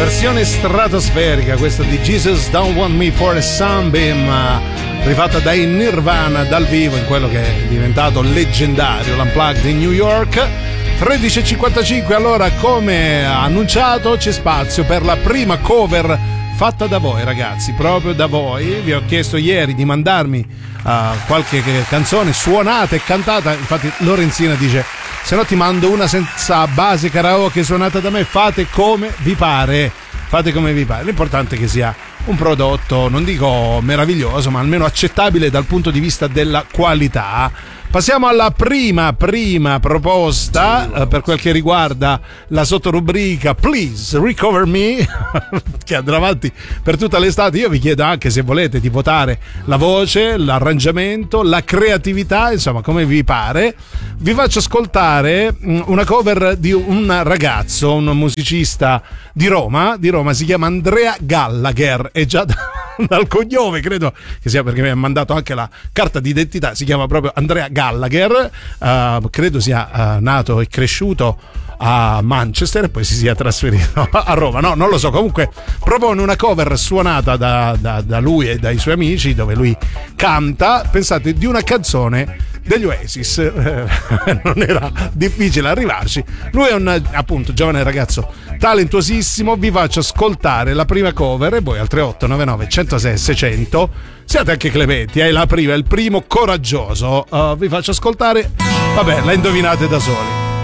Versione stratosferica questa di Jesus Don't Want Me for a Sunbeam, rifatta dai Nirvana dal vivo in quello che è diventato leggendario, l'Unplugged in New York. 13.55, allora come annunciato c'è spazio per la prima cover fatta da voi ragazzi, proprio da voi. Vi ho chiesto ieri di mandarmi qualche canzone suonata e cantata, infatti Lorenzina dice: se no ti mando una senza base karaoke suonata da me, fate come vi pare, l'importante è che sia un prodotto, non dico meraviglioso, ma almeno accettabile dal punto di vista della qualità. Passiamo alla prima proposta per quel che riguarda la sottorubrica Please Recover Me, che andrà avanti per tutta l'estate. Io vi chiedo anche, se volete, di votare la voce, l'arrangiamento, la creatività, insomma come vi pare. Vi faccio ascoltare una cover di un ragazzo, un musicista di Roma, si chiama Andrea Gallagher, e già dal cognome credo che sia perché mi ha mandato anche la carta d'identità, si chiama proprio Andrea Gallagher, credo sia nato e cresciuto a Manchester e poi si sia trasferito a Roma, no, non lo so. Comunque propone una cover suonata da lui e dai suoi amici, dove lui canta, pensate, di una canzone degli Oasis. Non era difficile arrivarci. Lui è un, appunto, giovane ragazzo talentuosissimo. Vi faccio ascoltare la prima cover e voi al 3899 106 600 siate anche clementi, la prima, il primo coraggioso. Vi faccio ascoltare, vabbè, la indovinate da soli.